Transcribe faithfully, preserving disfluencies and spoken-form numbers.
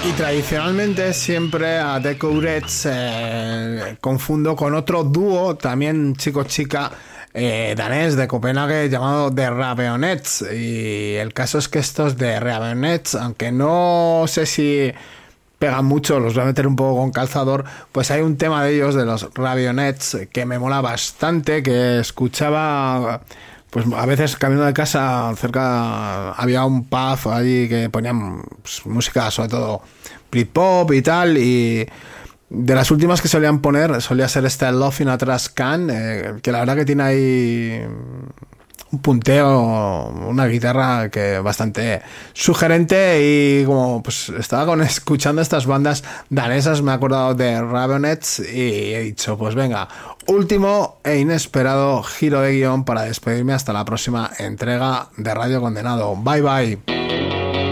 Y tradicionalmente siempre a The Courettes eh, confundo con otro dúo, también chico-chica, eh, danés de Copenhague llamado The Raveonettes. Y el caso es que estos de Raveonettes, aunque no sé si pegan mucho, los voy a meter un poco con calzador, pues hay un tema de ellos, de los Raveonettes, que me mola bastante, que escuchaba... Pues a veces camino de casa, cerca había un pub allí que ponían pues, música, sobre todo Britpop y tal, y de las últimas que solían poner solía ser esta Love in a Trash Can, eh, que la verdad que tiene ahí un punteo, una guitarra que bastante sugerente, y como pues estaba con, escuchando estas bandas danesas me he acordado de Raveonettes y he dicho pues venga, último e inesperado giro de guión para despedirme hasta la próxima entrega de Radio Condenado. Bye bye.